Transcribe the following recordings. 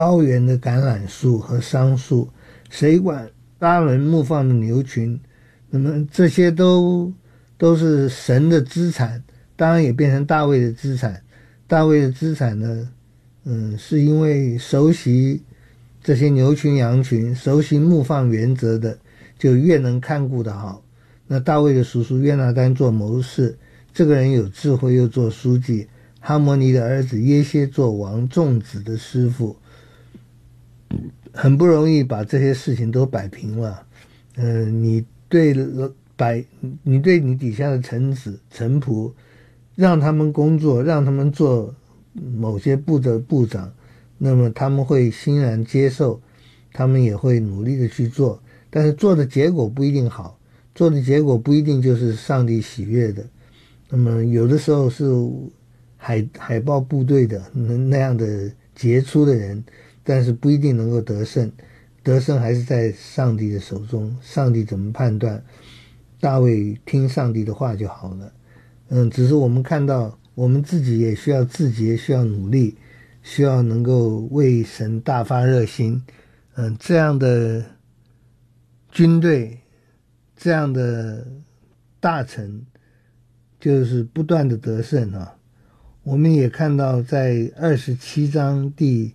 高原的橄榄树和桑树，谁管巴伦牧放的牛群？那么这些都是神的资产，当然也变成大卫的资产。大卫的资产呢，是因为熟悉这些牛群羊群，熟悉牧放原则的，就越能看顾得好。那大卫的叔叔约拿单做谋士，这个人有智慧，又做书记。哈摩尼的儿子耶歇做王众子的师傅，很不容易把这些事情都摆平了。你对你底下的臣子臣仆，让他们工作，让他们做某些部的部长，那么他们会欣然接受，他们也会努力的去做，但是做的结果不一定好，做的结果不一定就是上帝喜悦的。那么有的时候是海豹部队的那样的杰出的人，但是不一定能够得胜，得胜还是在上帝的手中，上帝怎么判断，大卫听上帝的话就好了。只是我们看到我们自己也需要自洁，需要努力，需要能够为神大发热心。这样的军队，这样的大臣，就是不断的得胜啊。我们也看到在27章第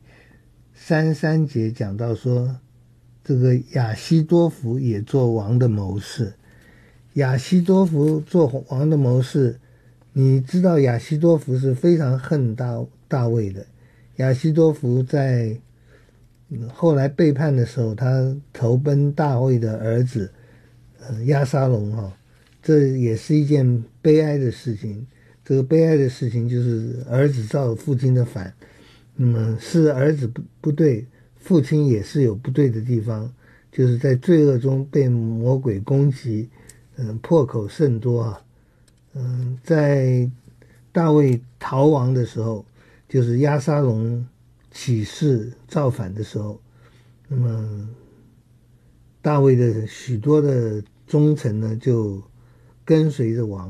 33节讲到说，这个亚希多弗也做王的谋士。亚希多弗做王的谋士，你知道亚希多弗是非常恨大卫的。亚希多弗在后来背叛的时候，他投奔大卫的儿子押沙龙这也是一件悲哀的事情。这个悲哀的事情就是儿子造父亲的反，那么是儿子不对，父亲也是有不对的地方，就是在罪恶中被魔鬼攻击，破口甚多在大卫逃亡的时候，就是押沙龙起事造反的时候，那么大卫的许多的忠臣呢就跟随着王。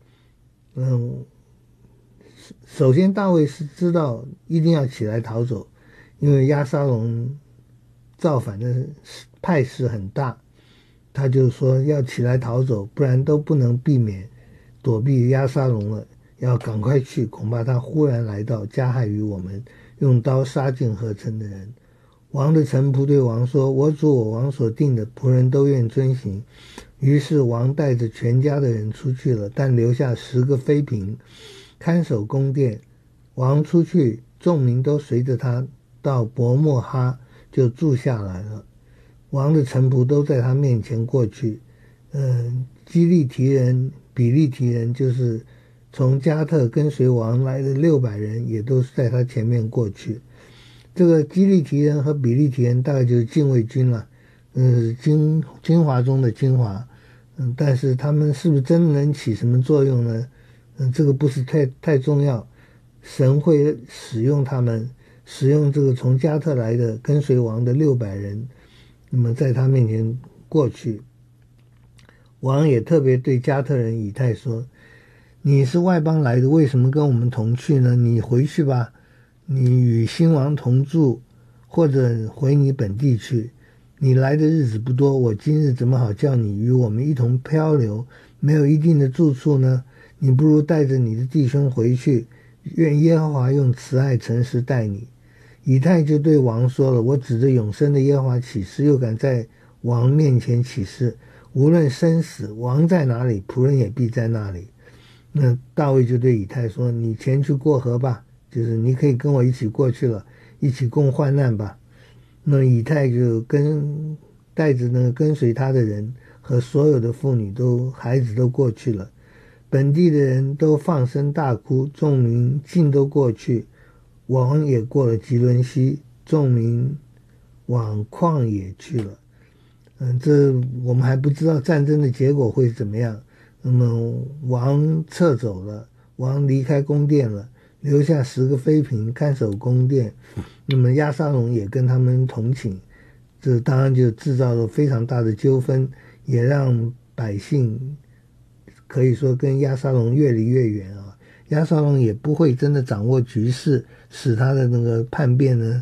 首先大卫是知道一定要起来逃走，因为押沙龙造反的态势很大，他就说要起来逃走，不然都不能避免躲避押沙龙了，要赶快去，恐怕他忽然来到，加害于我们，用刀杀尽合城的人。王的臣仆对王说，我主我王所定的仆人都愿遵行。于是王带着全家的人出去了，但留下10个妃嫔看守宫殿。王出去，众民都随着他到伯莫哈，就住下来了。王的臣仆都在他面前过去。基利提人、比利提人，就是从加特跟随王来的600人，也都是在他前面过去。这个基利提人和比利提人大概就是禁卫军了，精华中的精华。但是他们是不是真的能起什么作用呢？这个不是太重要。神会使用他们，使用这个从加特来的跟随王的600人，那么在他面前过去。王也特别对加特人以太说，你是外邦来的，为什么跟我们同去呢？你回去吧，你与新王同住，或者回你本地去。你来的日子不多，我今日怎么好叫你与我们一同漂流，没有一定的住处呢？你不如带着你的弟兄回去，愿耶和华用慈爱诚实待你。以太就对王说了，我指着永生的耶和华起誓，又敢在王面前起誓，无论生死，王在哪里，仆人也必在那里。那大卫就对以太说，你前去过河吧，就是你可以跟我一起过去了，一起共患难吧。那以太就带着那个跟随他的人和所有的妇女孩子都过去了。本地的人都放声大哭，众民尽都过去。王也过了吉伦西，众民往旷野去了。这我们还不知道战争的结果会怎么样。那么王撤走了，王离开宫殿了，留下10个妃嫔看守宫殿。那么押沙龙也跟他们同寝，这当然就制造了非常大的纠纷，也让百姓可以说跟押沙龙越离越远啊。押沙龙也不会真的掌握局势，使他的那个叛变呢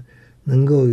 能够